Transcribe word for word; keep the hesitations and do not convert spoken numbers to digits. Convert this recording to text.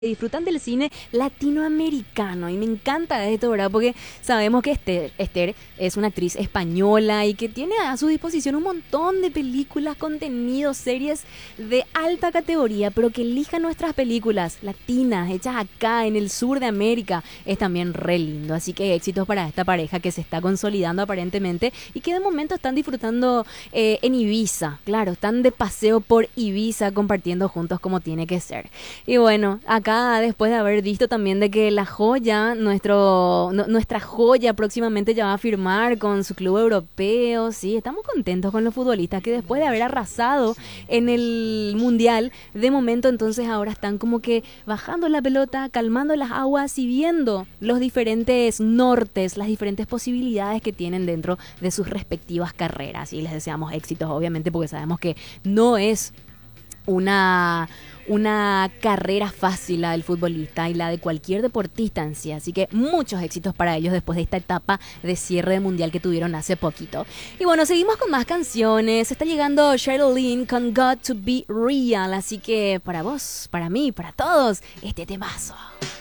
Disfrutan del cine latinoamericano y me encanta esto, ¿verdad? Porque sabemos que Esther, Esther es una actriz española y que tiene a su disposición un montón de películas, contenidos, series de alta categoría, pero que elija nuestras películas latinas hechas acá en el sur de América es también re lindo. Así que éxitos para esta pareja que se está consolidando aparentemente y que de momento están disfrutando eh, en Ibiza. Claro, están de paseo por Ibiza compartiendo juntos como tiene que ser. Y bueno, acá después de haber visto también de que la joya, nuestro, no, nuestra joya próximamente ya va a firmar con su club europeo, sí, estamos contentos con los futbolistas que después de haber arrasado en el mundial, de momento entonces ahora están como que bajando la pelota, calmando las aguas y viendo los diferentes nortes, las diferentes posibilidades que tienen dentro de sus respectivas carreras y les deseamos éxitos obviamente porque sabemos que no es una... una carrera fácil la del futbolista y la de cualquier deportista en sí, así que muchos éxitos para ellos después de esta etapa de cierre de mundial que tuvieron hace poquito. Y bueno, seguimos con más canciones, está llegando Sheryl con Got to Be Real, así que para vos, para mí, para todos, este temazo.